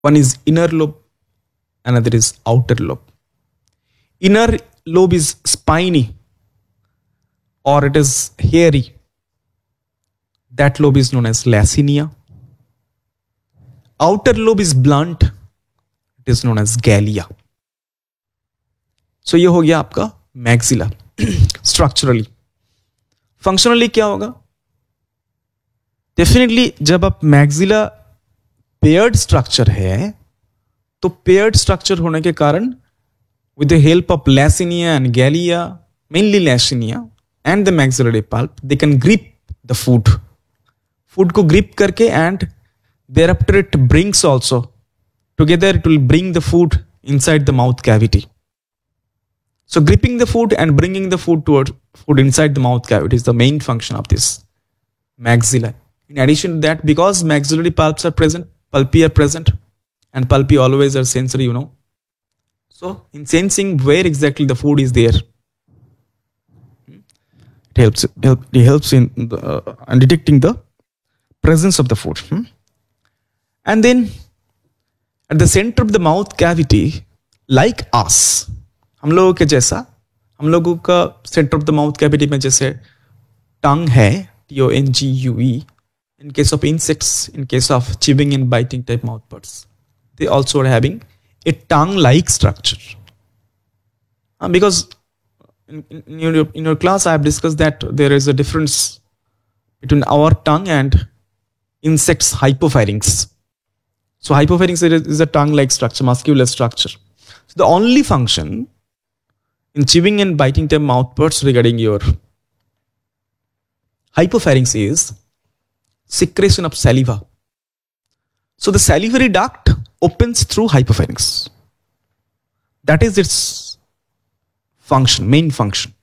One is inner lobe, another is outer lobe. Inner lobe is spiny or it is hairy. That lobe is known as Lacinium. Outer lobe is blunt. It is known as Gallia. So ये हो गया आपका maxilla. Structurally. Functionally क्या होगा? Definitely जब आप maxilla paired structure है तो पेयर्ड स्ट्रक्चर होने के कारण with the help of Lacinium and Gallia, mainly Lacinium and the maxillary pulp, they can grip the food. Food को grip करके and thereafter it brings also. Together it will bring the food inside the mouth cavity. So gripping the food and bringing the food inside the mouth cavity is the main function of this maxilla. In addition to that, because maxillary pulps are present, pulpi are present, and pulpi always are sensory, So in sensing where exactly the food is there, it helps in detecting the presence of the food. And then at the center of the mouth cavity, like us, हम लोगों के जैसा, हम लोगों का centre of the mouth cavity में जैसे टंग है, TONGUE, in case of insects, in case of chewing and biting type mouth parts, they also are having a tongue-like structure. Because in your class I have discussed that there is a difference between our tongue and insects' hypopharynx. So hypopharynx is a tongue-like structure, muscular structure. So the only function in chewing and biting type mouth parts regarding your hypopharynx is secretion of saliva. So the salivary duct opens through hypopharynx. That is its function, main function.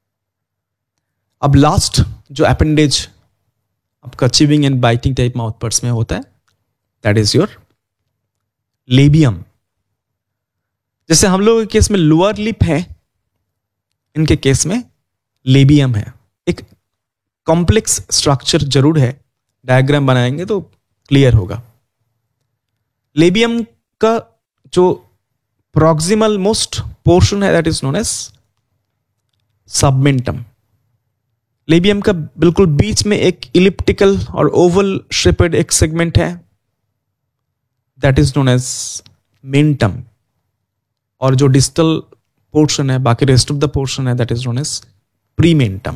अब last जो appendage आपका chewing and biting type mouth parts में होता है, that is your labium. जैसे हम लोगों के केस में लोअर लिप है, इनके केस में लेबियम है. एक कॉम्प्लेक्स स्ट्रक्चर जरूर है, डायग्राम बनाएंगे तो क्लियर होगा. लेबियम का जो प्रॉक्सिमल मोस्ट पोर्शन है, that is known as सबमेंटम. Labium का बिल्कुल बीच में एक इलिप्टिकल और ओवल शेपेड एक सेगमेंट है, that is known as mentum. और जो डिस्टल पोर्शन है, बाकी रेस्ट ऑफ द पोर्शन है, दैट इज नोन एज प्रीमेंटम.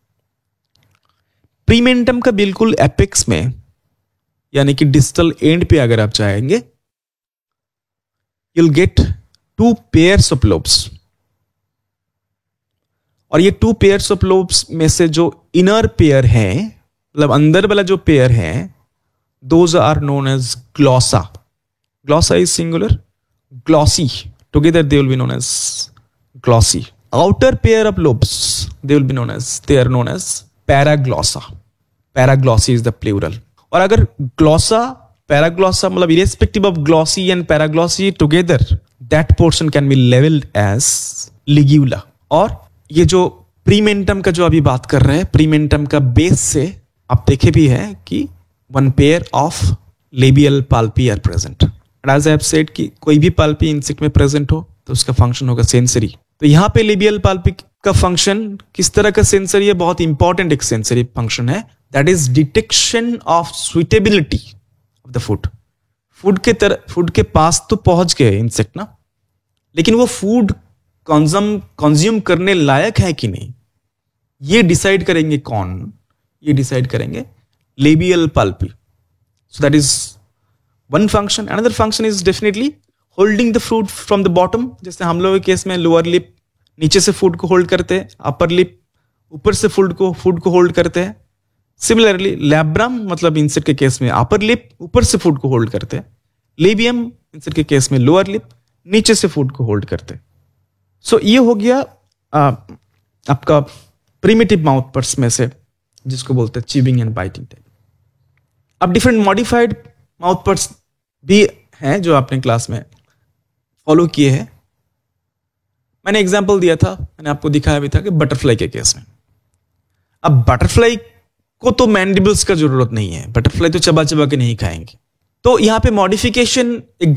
प्रीमेंटम का बिल्कुल एपेक्स में, यानी कि डिस्टल एंड पे अगर आप जाएंगे, you'll get 2 pairs of lobes. और ये 2 pairs of lobes में से जो इनर पेयर है, मतलब अंदर वाला जो पेयर है, those are known as glossa. Glossa is singular. Glossy. Together they will be known as glossy. Outer pair of lobes, they are known as paraglossa. Paraglossy is the plural. और अगर glossa, paraglossa, मतलब irrespective of glossy and paraglossy together, that portion can be labeled as ligula. और ये जो प्रीमेंटम का जो अभी बात कर रहे हैं, प्रीमेंटम का बेस से आप देखे भी है कि 1 pair of labial palpi are present. And as I have said कि कोई भी palpi इंसेक्ट में प्रेजेंट हो तो उसका फंक्शन होगा सेंसरी. तो यहाँ पे लेबियल पाल्पी का फंक्शन किस तरह का सेंसरी है? बहुत इंपॉर्टेंट एक सेंसरी फंक्शन है, that is detection of suitability of the food. Food के पास तो पहुंच गए इंसेक्ट ना, लेकिन वो फूड कंज्यूम करने लायक है कि नहीं, ये डिसाइड करेंगे कौन? ये डिसाइड करेंगे labial पाल्पी. So that is one function. Another function is definitely holding the food from the bottom. जैसे हम लोगों के केस में लोअर लिप नीचे से फूड को होल्ड करते हैं, अपर लिप ऊपर से फूड को होल्ड करते हैं. सिमिलरली लैब्रम मतलब इंसेक्ट के केस में अपर लिप ऊपर से फूड को होल्ड करते हैं. लेबियम इंसेक्ट के केस में लोअर लिप नीचे से फूड को होल्ड करते हैं. सो ये हो गया आपका प्रिमिटिव माउथ पर्स में से, जिसको बोलते हैं च्यूइंग एंड बाइटिंग टाइप. अब डिफरेंट मॉडिफाइड माउथ पर्स भी हैं जो आपने क्लास में फॉलो किए हैं. मैंने एग्जांपल दिया था, मैंने आपको दिखाया भी था कि बटरफ्लाई के केस में. अब बटरफ्लाई को तो मैंडिबल्स का जरूरत नहीं है, बटरफ्लाई तो चबा चबा के नहीं खाएंगे. तो यहां पे मॉडिफिकेशन एक